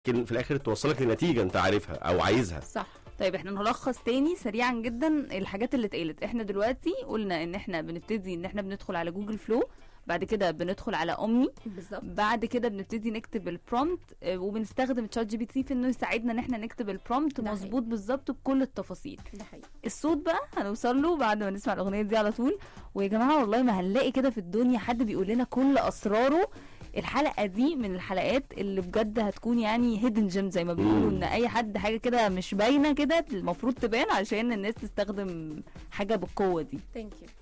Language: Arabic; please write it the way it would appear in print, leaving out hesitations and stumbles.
لكن في الاخر توصلك لنتيجه انت عارفها او عايزها. صح. طيب احنا نلخص تاني سريعا جدا الحاجات اللي اتقالت. احنا دلوقتي قلنا ان احنا بنبتدي ان احنا بندخل على جوجل فلو، بعد كده بندخل على اومني بالظبط. بعد كده بنبتدي نكتب البرومبت، وبنستخدم تشات جي بي تي في انه يساعدنا ان احنا نكتب البرومبت مظبوط بالظبط بكل التفاصيل. ده حقيقي. الصوت بقى هنوصل له بعد ما نسمع الاغنيه دي على طول. ويا جماعه والله ما هنلاقي كده في الدنيا حد بيقول لنا كل اسراره. الحلقه دي من الحلقات اللي بجد هتكون يعني هيدن جيم زي ما بيقولوا، ان اي حد حاجه كده مش باينه كده المفروض تبان عشان الناس تستخدم حاجه بالقوه دي. ثانك يو.